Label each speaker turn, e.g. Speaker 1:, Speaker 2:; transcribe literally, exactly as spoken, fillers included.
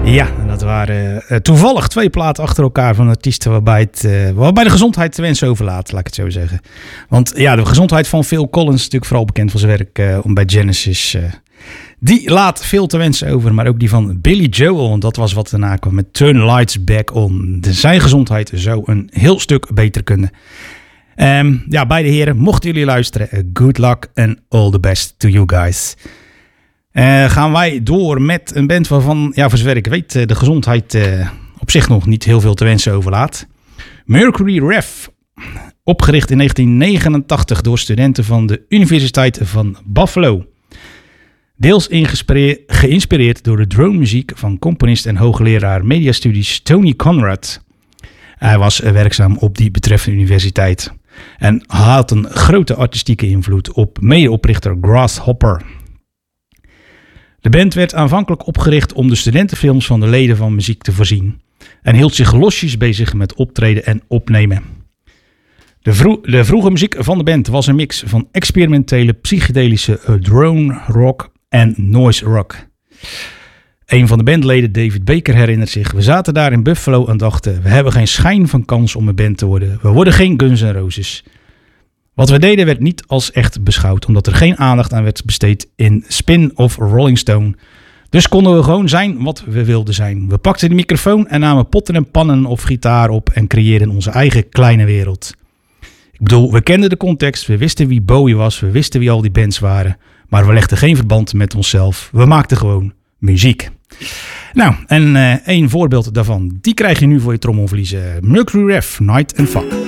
Speaker 1: Ja, en dat waren uh, toevallig twee platen achter elkaar van artiesten waarbij, het, uh, waarbij de gezondheid te wensen overlaat, laat ik het zo zeggen. Want ja, de gezondheid van Phil Collins is natuurlijk vooral bekend van zijn werk uh, om bij Genesis. Uh, die laat veel te wensen over, maar ook die van Billy Joel. En dat was wat daarna kwam met Turn Lights Back On. De, zijn gezondheid zou een heel stuk beter kunnen. Um, ja, beide heren, mochten jullie luisteren, uh, good luck and all the best to you guys. Uh, gaan wij door met een band waarvan, ja, voor zover ik weet, de gezondheid uh, op zich nog niet heel veel te wensen overlaat. Mercury Rev, opgericht in negentien negenentachtig door studenten van de Universiteit van Buffalo. Deels geïnspireerd door de dronemuziek van componist en hoogleraar mediastudies Tony Conrad. Hij was werkzaam op die betreffende universiteit en had een grote artistieke invloed op medeoprichter Grasshopper. De band werd aanvankelijk opgericht om de studentenfilms van de leden van muziek te voorzien en hield zich losjes bezig met optreden en opnemen. De, vro- de vroege muziek van de band was een mix van experimentele psychedelische drone rock en noise rock. Een van de bandleden, David Baker, herinnert zich: we zaten daar in Buffalo en dachten, we hebben geen schijn van kans om een band te worden. We worden geen Guns N' Roses. Wat we deden werd niet als echt beschouwd, omdat er geen aandacht aan werd besteed in Spin of Rolling Stone. Dus konden we gewoon zijn wat we wilden zijn. We pakten de microfoon en namen potten en pannen of gitaar op en creëerden onze eigen kleine wereld. Ik bedoel, we kenden de context, we wisten wie Bowie was, we wisten wie al die bands waren, maar we legden geen verband met onszelf. We maakten gewoon muziek. Nou, en uh, één voorbeeld daarvan, die krijg je nu voor je trommelvliezen. Mercury Rev, Night and Fun.